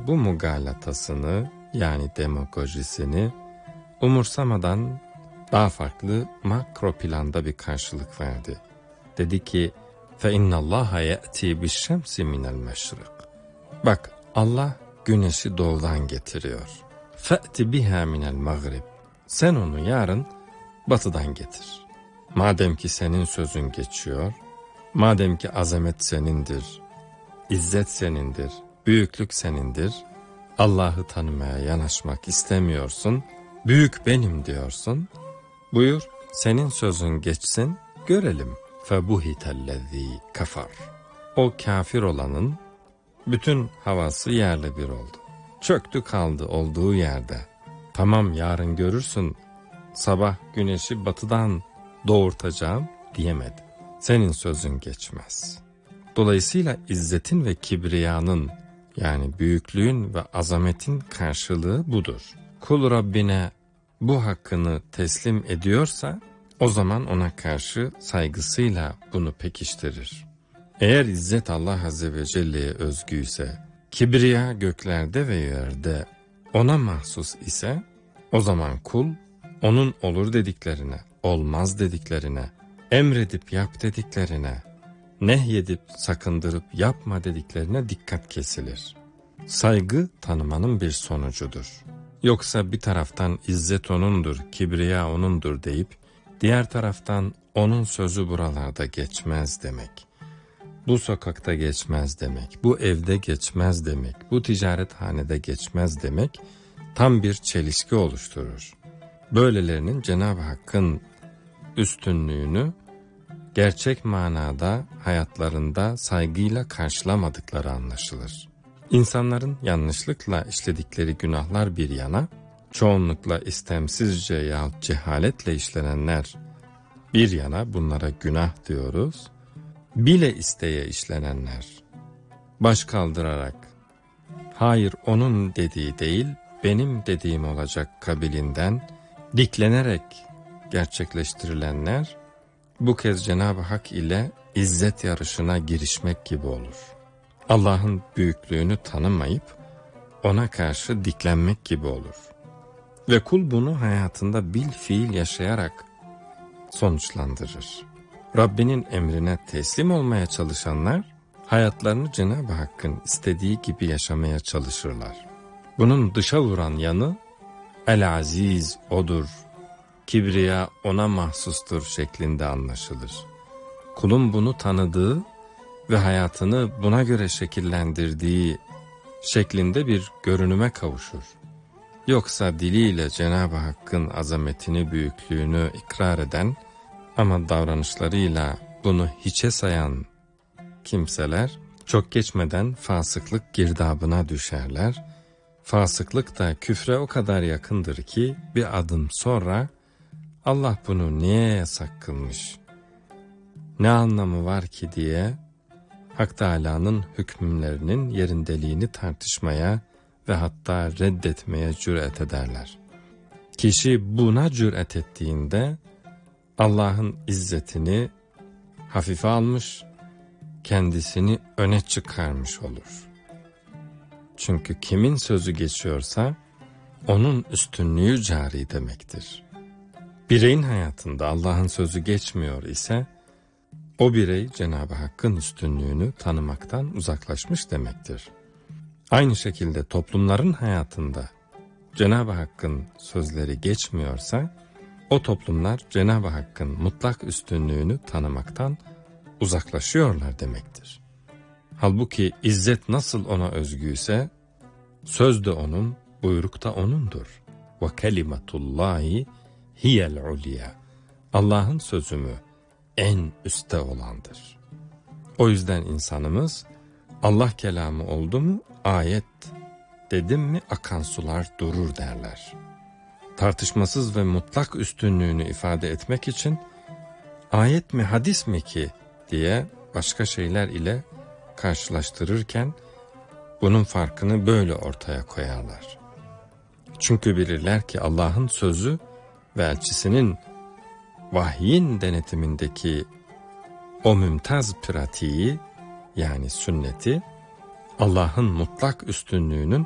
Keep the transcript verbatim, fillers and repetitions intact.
bu mugalatasını yani demagojisini umursamadan daha farklı makro planda bir karşılık verdi. Dedi ki فَاِنَّ اللّٰهَ يَأْتِي بِالشَّمْسِ مِنَ الْمَشْرِقِ Bak, Allah güneşi doğudan getiriyor. فَأْتِ بِهَا مِنَ الْمَغْرِبِ Sen onu yarın batıdan getir. Madem ki senin sözün geçiyor, madem ki azamet senindir, izzet senindir, büyüklük senindir, Allah'ı tanımaya yanaşmak istemiyorsun, büyük benim diyorsun, buyur senin sözün geçsin, görelim. فَبُهِتَ الَّذ۪ي kafar. O kafir olanın bütün havası yerle bir oldu. Çöktü kaldı olduğu yerde. Tamam, yarın görürsün, sabah güneşi batıdan doğurtacağım diyemedi. Senin sözün geçmez. Dolayısıyla izzetin ve kibriyanın yani büyüklüğün ve azametin karşılığı budur. Kul Rabbine bu hakkını teslim ediyorsa o zaman ona karşı saygısıyla bunu pekiştirir. Eğer izzet Allah Azze ve Celle'ye özgüyse, kibriya göklerde ve yerde ona mahsus ise, o zaman kul onun olur dediklerine, olmaz dediklerine, emredip yap dediklerine, nehyedip sakındırıp yapma dediklerine dikkat kesilir. Saygı tanımanın bir sonucudur. Yoksa bir taraftan izzet onundur, kibriya onundur deyip, diğer taraftan onun sözü buralarda geçmez demek, bu sokakta geçmez demek, bu evde geçmez demek, bu ticarethanede geçmez demek tam bir çelişki oluşturur. Böylelerinin Cenab-ı Hakk'ın üstünlüğünü gerçek manada hayatlarında saygıyla karşılamadıkları anlaşılır. İnsanların yanlışlıkla işledikleri günahlar bir yana, çoğunlukla istemsizce yahut cehaletle işlenenler bir yana, bunlara günah diyoruz. Bile isteye işlenenler, baş kaldırarak, hayır onun dediği değil, benim dediğim olacak kabilinden diklenerek gerçekleştirilenler, bu kez Cenab-ı Hak ile izzet yarışına girişmek gibi olur. Allah'ın büyüklüğünü tanımayıp ona karşı diklenmek gibi olur. Ve kul bunu hayatında bil fiil yaşayarak sonuçlandırır. Rabbinin emrine teslim olmaya çalışanlar, hayatlarını Cenab-ı Hakk'ın istediği gibi yaşamaya çalışırlar. Bunun dışa vuran yanı, El-Aziz odur, kibriya ona mahsustur şeklinde anlaşılır. Kulun bunu tanıdığı ve hayatını buna göre şekillendirdiği şeklinde bir görünüme kavuşur. Yoksa diliyle Cenab-ı Hakk'ın azametini, büyüklüğünü ikrar eden ama davranışlarıyla bunu hiçe sayan kimseler çok geçmeden fasıklık girdabına düşerler. Fasıklık da küfre o kadar yakındır ki bir adım sonra Allah bunu niye yasak kılmış, ne anlamı var ki diye Hak Teâlâ'nın hükümlerinin yerindeliğini tartışmaya ve hatta reddetmeye cüret ederler. Kişi buna cüret ettiğinde Allah'ın izzetini hafife almış, kendisini öne çıkarmış olur. Çünkü kimin sözü geçiyorsa onun üstünlüğü cari demektir. Bireyin hayatında Allah'ın sözü geçmiyor ise o birey Cenab-ı Hakk'ın üstünlüğünü tanımaktan uzaklaşmış demektir. Aynı şekilde toplumların hayatında Cenab-ı Hakk'ın sözleri geçmiyorsa o toplumlar Cenab-ı Hakk'ın mutlak üstünlüğünü tanımaktan uzaklaşıyorlar demektir. Halbuki izzet nasıl ona özgüyse söz de onun, buyruk da onundur. Ve kelimatullahi hiyel ulya. Allah'ın sözü mü en üstte olandır. O yüzden insanımız Allah kelamı oldu mu ayet, dedim mi akan sular durur derler. Tartışmasız ve mutlak üstünlüğünü ifade etmek için ayet mi hadis mi ki diye başka şeyler ile karşılaştırırken bunun farkını böyle ortaya koyarlar. Çünkü bilirler ki Allah'ın sözü ve elçisinin vahyin denetimindeki o mümtaz pratiği yani sünneti Allah'ın mutlak üstünlüğünün